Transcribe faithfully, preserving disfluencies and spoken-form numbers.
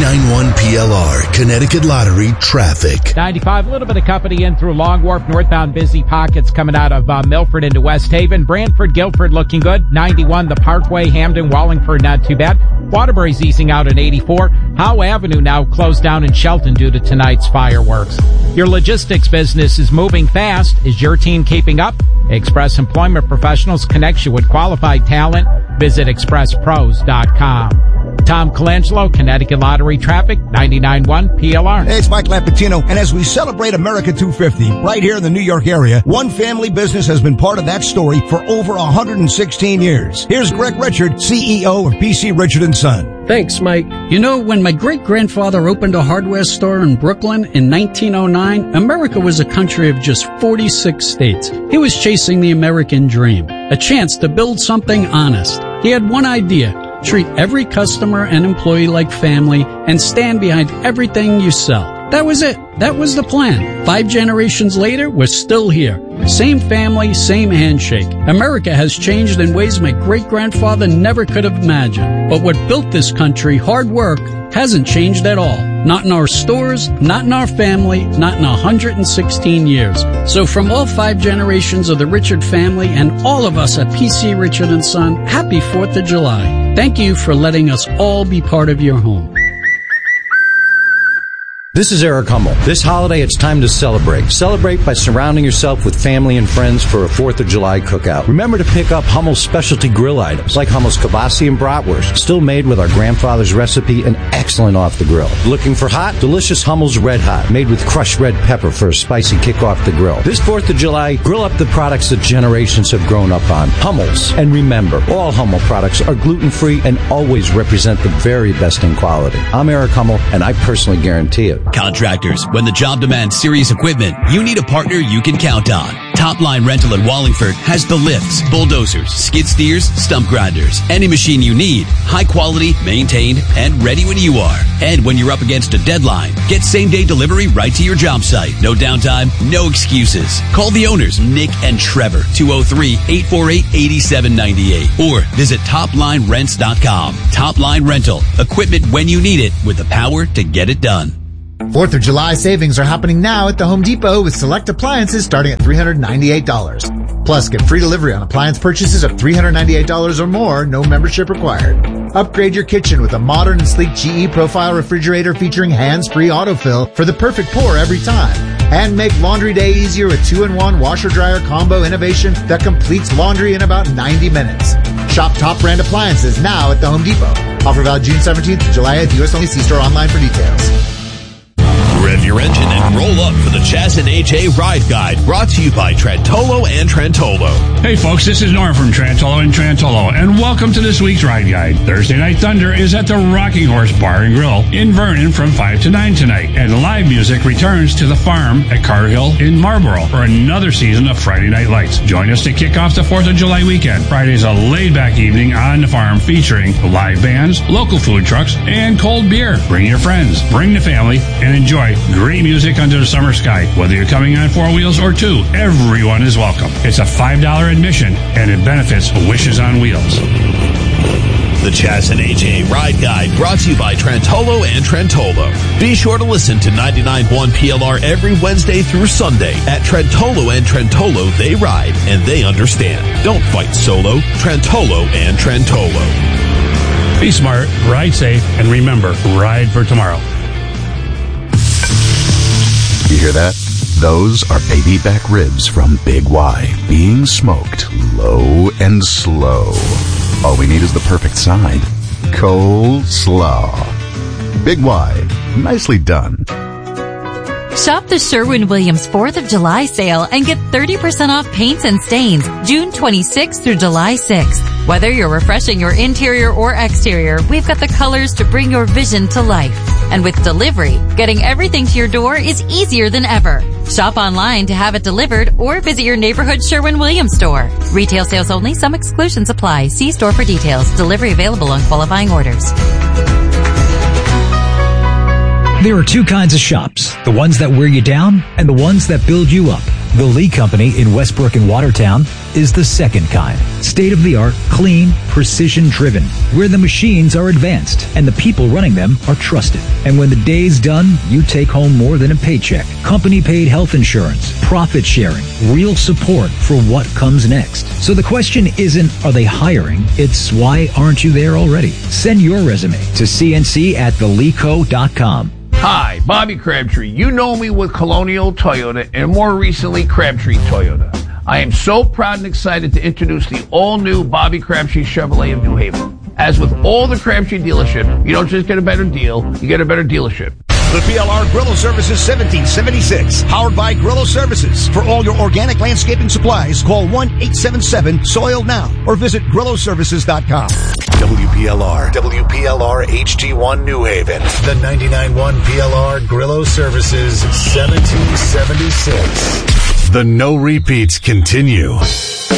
ninety-nine point one P L R, Connecticut Lottery traffic. ninety-five, a little bit of company in through Long Wharf, northbound busy pockets coming out of uh, Milford into West Haven. Brantford, Guilford looking good. ninety-one, the Parkway, Hamden, Wallingford, not too bad. Waterbury's easing out at eighty-four. Howe Avenue now closed down in Shelton due to tonight's fireworks. Your logistics business is moving fast. Is your team keeping up? Express Employment Professionals connects you with qualified talent. Visit express pros dot com. Tom Colangelo, Connecticut Lottery Traffic, ninety-nine point one P L R. Hey, it's Mike Lapatino, and as we celebrate America two fifty right here in the New York area, one family business has been part of that story for over one hundred sixteen years. Here's Greg Richard, C E O of P C Richard and Son. Thanks, Mike. You know, when my great-grandfather opened a hardware store in Brooklyn in nineteen oh nine, America was a country of just forty-six states. He was chasing the American dream, a chance to build something honest. He had one idea: treat every customer and employee like family and stand behind everything you sell. That was it. That was the plan. Five generations later, we're still here. Same family, same handshake. America has changed in ways my great-grandfather never could have imagined. But what built this country, hard work, hasn't changed at all. Not in our stores, not in our family, not in one hundred sixteen years. So from all five generations of the Richard family and all of us at P C Richard and Son, happy fourth of July. Thank you for letting us all be part of your home. This is Eric Hummel. This holiday, it's time to celebrate. Celebrate by surrounding yourself with family and friends for a fourth of July cookout. Remember to pick up Hummel's specialty grill items, like Hummel's kibasi and bratwurst, still made with our grandfather's recipe and excellent off the grill. Looking for hot? Delicious Hummel's Red Hot, made with crushed red pepper for a spicy kick off the grill. This fourth of July, grill up the products that generations have grown up on. Hummel's. And remember, all Hummel products are gluten-free and always represent the very best in quality. I'm Eric Hummel, and I personally guarantee it. Contractors, when the job demands serious equipment, you need a partner you can count on. Topline Rental in Wallingford has the lifts, bulldozers, skid steers, stump grinders, any machine you need, high quality, maintained, and ready when you are. And when you're up against a deadline, get same-day delivery right to your job site. No downtime, no excuses. Call the owners, Nick and Trevor, two oh three, eight four eight, eight seven nine eight, or visit top line rents dot com. Topline Rental, equipment when you need it with the power to get it done. fourth of July savings are happening now at the Home Depot with select appliances starting at three hundred ninety-eight dollars. Plus, get free delivery on appliance purchases of three hundred ninety-eight dollars or more, no membership required. Upgrade your kitchen with a modern and sleek G E Profile refrigerator featuring hands-free autofill for the perfect pour every time. And make laundry day easier with two in one washer-dryer combo innovation that completes laundry in about ninety minutes. Shop top brand appliances now at the Home Depot. Offer valid June seventeenth to July eighth. U S only. See store online for details. Rev your engine and roll up for the Chaz and A J Ride Guide, brought to you by Trentolo and Trentolo. Hey folks, this is Norm from Trentolo and Trentolo, and welcome to this week's Ride Guide. Thursday Night Thunder is at the Rocking Horse Bar and Grill in Vernon from five to nine tonight, and live music returns to the Farm at Carhill in Marlborough for another season of Friday Night Lights. Join us to kick off the fourth of July weekend. Friday's a laid-back evening on the farm featuring live bands, local food trucks, and cold beer. Bring your friends, bring the family, and enjoy great music under the summer sky. Whether you're coming on four wheels or two, everyone is welcome. It's a five dollar admission, and it benefits Wishes on Wheels. The Chaz and A J Ride Guide, brought to you by Trentolo and Trentolo. Be sure to listen to ninety-nine point one P L R every Wednesday through Sunday. At Trentolo and Trentolo, they ride and they understand. Don't fight solo. Trentolo and Trentolo. Be smart, ride safe, and remember, ride for tomorrow. You hear that? Those are baby back ribs from Big Y being smoked low and slow. All we need is the perfect side. Coleslaw. Big Y. Nicely done. Shop the Sherwin-Williams fourth of July sale and get thirty percent off paints and stains June twenty-sixth through July sixth. Whether you're refreshing your interior or exterior, we've got the colors to bring your vision to life. And with delivery, getting everything to your door is easier than ever. Shop online to have it delivered or visit your neighborhood Sherwin-Williams store. Retail sales only. Some exclusions apply. See store for details. Delivery available on qualifying orders. There are two kinds of shops, the ones that wear you down and the ones that build you up. The Lee Company in Westbrook and Watertown is the second kind. State-of-the-art, clean, precision-driven, where the machines are advanced and the people running them are trusted. And when the day's done, you take home more than a paycheck. Company-paid health insurance, profit sharing, real support for what comes next. So the question isn't, are they hiring? It's, why aren't you there already? Send your resume to C N C at the lee co dot com. Hi, Bobby Crabtree. You know me with Colonial Toyota and more recently Crabtree Toyota. I am so proud and excited to introduce the all-new Bobby Crabtree Chevrolet of New Haven. As with all the Crabtree dealership, you don't just get a better deal, you get a better dealership. The P L R Grillo Services seventeen seventy-six, powered by Grillo Services. For all your organic landscaping supplies, call one eight seven seven soil now or visit grillo services dot com. W P L R, W P L R H G one New Haven. The ninety-nine point one P L R Grillo Services seventeen seventy-six. The no repeats continue.